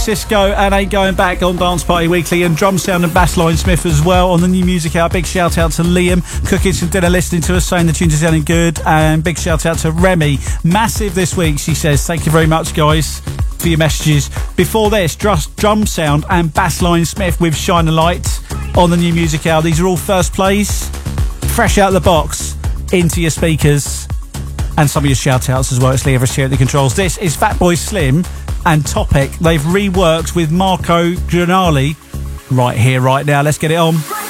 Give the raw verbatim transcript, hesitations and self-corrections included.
Cisco and Ain't Going Back on Dance Party Weekly, and Drum Sound and Bassline Smith as well on the new music hour. Big shout out to Liam cooking some dinner, listening to us, saying the tunes are sounding good, and big shout out to Remy, massive this week, she says. Thank you very much, guys, for your messages. Before this, just Drum Sound and Bassline Smith with Shine a Light on the new music hour. These are all first plays, fresh out of the box into your speakers, and some of your shout outs as well. It's Lee Everest here at the controls. This is Fatboy Slim and Topic. They've reworked with Marco Granali right here, right now. Let's get it on.